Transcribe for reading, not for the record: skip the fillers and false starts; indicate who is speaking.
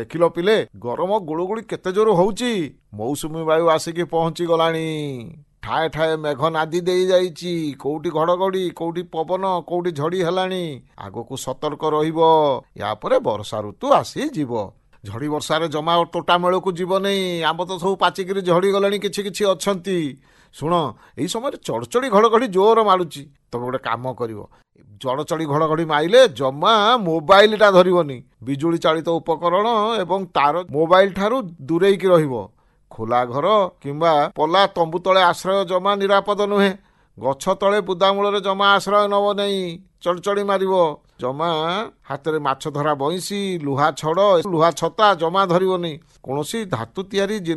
Speaker 1: ଦେଖିଲ ପିଲେ ଗରମ ଗୁଳୁଗୁଳି କେତେ ଜୋର ହଉଛି। ମୌସୁମୀ ବାୟୁ ଆସିକି ପହଞ୍ଚି ଗଲାଣି। ଠାଏ ଠାଏ ମେଘ ନାଦି ଦେଇ ଯାଇଛି। କୋଉଠି ଘଡଘଡି, କୋଉଠି ପବନ, କୋଉଠି ଝଡି ହେଲାଣି। ଆଗକୁ ସତର୍କ ରହିବ। ୟା ପରେ ବର୍ଷା ଋତୁ ଆସିଯିବ। ଝଡି ବର୍ଷାରେ ଜମା ତୋଟା ମେଳକୁ ଯିବନି। ଆମ୍ବ ତ ସବୁ ପାଚିକିରି ଝଡି ଗଲେଣି, କିଛି କିଛି ଅଛନ୍ତି। ଶୁଣ, ଏଇ ସମୟରେ ଚଡଚଡି ଘଡଘଡି ଜୋର ମାରୁଛି। ତମେ ଗୋଟେ କାମ କରିବ, ଚଡଚଡି ଘଡଘଡି ମାଇଲେ ଜମା ମୋବାଇଲଟା ଧରିବନି। ବିଜୁଳି ଚାଳିତ ଉପକରଣ ଏବଂ ତାର ମୋବାଇଲ ଠାରୁ ଦୂରେଇକି ରହିବ। ଖୋଲା ଘର କିମ୍ବା ପଲା ତମ୍ବୁ ତଳେ ଆଶ୍ରୟ ଜମା ନିରାପଦ ନୁହେଁ। ଗଛ ତଳେ ବୁଦାମୂଳରେ ଜମା ଆଶ୍ରୟ ନେବ ନାହିଁ, ଚଡଚଡି ମାରିବ। ଜମା ହାତରେ ମାଛ ଧରା ବଇଁଶୀ, ଲୁହା ଛଡ଼, ଲୁହା ଛତା ଜମା ଧରିବନି। କୌଣସି ଧାତୁ ତିଆରି